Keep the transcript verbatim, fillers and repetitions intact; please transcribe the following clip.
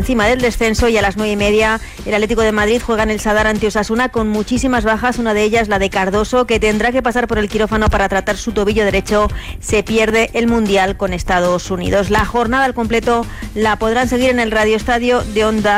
encima del descenso, y a las nueve y media el Atlético de Madrid juega en el Sadar ante Osasuna con muchísimas bajas, una de ellas la de Cardoso, que tendrá que pasar por el quirófano para tratar su tobillo derecho. Se pierde el Mundial con Estados Unidos. La jornada al completo la podrán seguir en el Radio Estadio de Onda